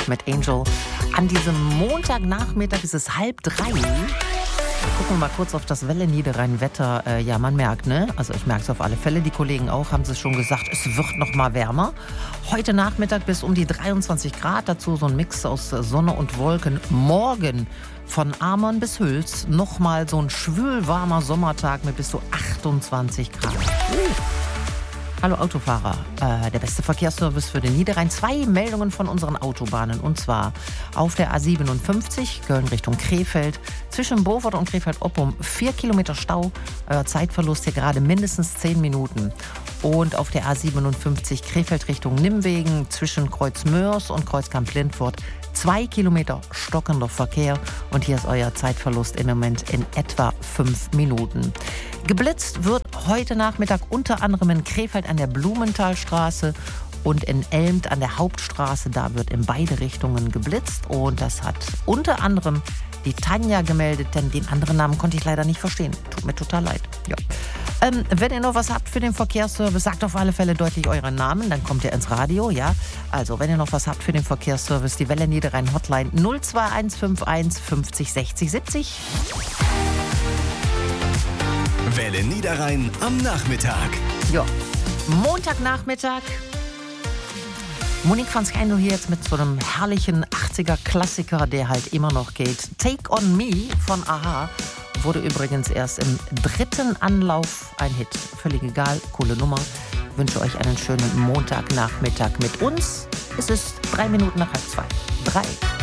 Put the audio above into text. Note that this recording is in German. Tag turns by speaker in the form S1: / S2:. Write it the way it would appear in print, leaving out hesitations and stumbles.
S1: Music mit Angel. An diesem Montagnachmittag ist es 2:30. Gucken wir mal kurz auf das Welle-Niederrhein-Wetter. Ja, man merkt, ne? Also ich merke es auf alle Fälle. Die Kollegen auch, haben es schon gesagt, es wird noch mal wärmer. Heute Nachmittag bis um die 23 Grad. Dazu so ein Mix aus Sonne und Wolken. Morgen von Amon bis Hüls noch mal so ein schwülwarmer Sommertag mit bis zu 28 Grad. Hallo Autofahrer, der beste Verkehrsservice für den Niederrhein. 2 Meldungen von unseren Autobahnen, und zwar auf der A57 Köln Richtung Krefeld. Zwischen Beaufort und Krefeld-Oppum 4 Kilometer Stau, Zeitverlust hier gerade mindestens 10 Minuten. Und auf der A57 Krefeld Richtung Nimwegen zwischen Kreuzmörs und Kreuzkamp-Lindfort 2 Kilometer stockender Verkehr. Und hier ist euer Zeitverlust im Moment in etwa 5 Minuten. Geblitzt wird heute Nachmittag unter anderem in Krefeld an der Blumenthalstraße und in Elmt an der Hauptstraße. Da wird in beide Richtungen geblitzt. Und das hat unter anderem die Tanja gemeldet, denn den anderen Namen konnte ich leider nicht verstehen. Tut mir total leid. Ja. Wenn ihr noch was habt für den Verkehrsservice, sagt auf alle Fälle deutlich euren Namen, dann kommt ihr ins Radio, ja. Also, wenn ihr noch was habt für den Verkehrsservice, die Welle Niederrhein Hotline 02151 50 60 70.
S2: Welle Niederrhein am Nachmittag.
S1: Ja, Montagnachmittag. Monique van Skijndel hier jetzt mit so einem herrlichen 80er-Klassiker, der halt immer noch geht. Take on Me von A-ha wurde übrigens erst im 3. Anlauf ein Hit. Völlig egal, coole Nummer. Ich wünsche euch einen schönen Montagnachmittag mit uns. Es ist 3 Minuten nach 1:30. 3.